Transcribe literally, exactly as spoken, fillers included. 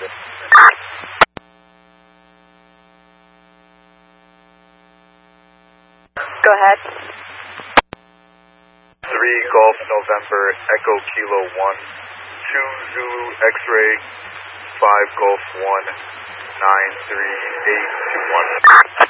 Go ahead. three Golf November Echo Kilo one, two Zulu X-Ray, five Golf one, nine three eight two one.